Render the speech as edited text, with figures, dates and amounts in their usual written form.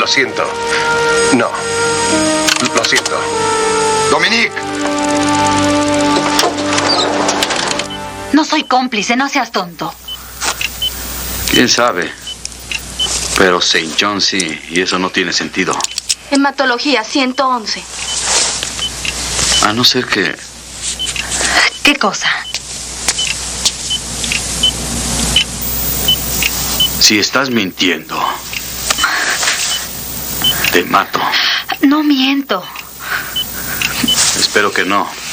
Lo siento. No. Lo siento. Dominique. No soy cómplice, no seas tonto. ¿Quién sabe? Pero St. John sí, y eso no tiene sentido. Hematología 111. A no ser que... ¿Qué cosa? Si estás mintiendo, te mato. No miento. Espero que no.